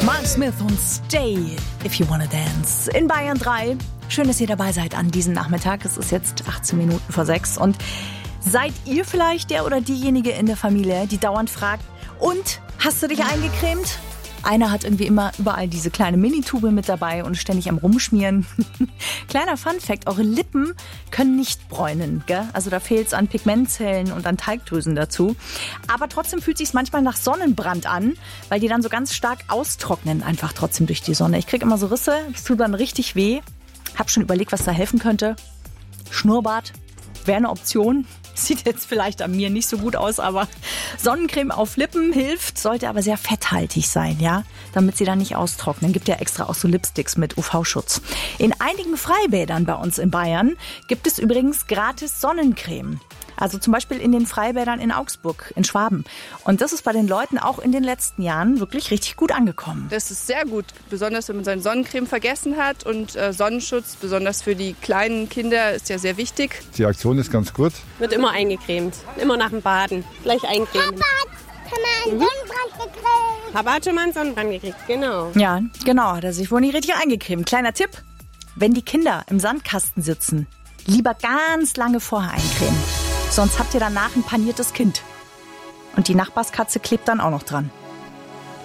Mark Smith und Stay, If You Wanna Dance. In Bayern 3. Schön, dass ihr dabei seid an diesem Nachmittag. Es ist jetzt 18 Minuten vor 6. Und seid ihr vielleicht der oder diejenige in der Familie, die dauernd fragt, und, hast du dich eingecremt? Einer hat irgendwie immer überall diese kleine Minitube mit dabei und ständig am Rumschmieren. Kleiner Funfact, eure Lippen können nicht bräunen, gell? Also da fehlt es an Pigmentzellen und an Talgdrüsen dazu. Aber trotzdem fühlt es sich manchmal nach Sonnenbrand an, weil die dann so ganz stark austrocknen, einfach trotzdem durch die Sonne. Ich kriege immer so Risse, das tut dann richtig weh. Hab schon überlegt, was da helfen könnte. Schnurrbart wäre eine Option. Sieht jetzt vielleicht an mir nicht so gut aus, aber Sonnencreme auf Lippen hilft, sollte aber sehr fetthaltig sein, ja, damit sie dann nicht austrocknen. Gibt ja extra auch so Lipsticks mit UV-Schutz. In einigen Freibädern bei uns in Bayern gibt es übrigens gratis Sonnencreme. Also zum Beispiel in den Freibädern in Augsburg, in Schwaben. Und das ist bei den Leuten auch in den letzten Jahren wirklich richtig gut angekommen. Das ist sehr gut, besonders wenn man seine Sonnencreme vergessen hat. Und Sonnenschutz, besonders für die kleinen Kinder, ist ja sehr wichtig. Die Aktion ist ganz gut. Wird immer eingecremt, immer nach dem Baden. Gleich eincremen. Papa hat einen Sonnenbrand gekriegt. Papa hat schon mal einen Sonnenbrand gekriegt, genau. Ja, genau, hat er sich wohl nicht richtig eingecremt. Kleiner Tipp, wenn die Kinder im Sandkasten sitzen, lieber ganz lange vorher eincremen. Sonst habt ihr danach ein paniertes Kind. Und die Nachbarskatze klebt dann auch noch dran.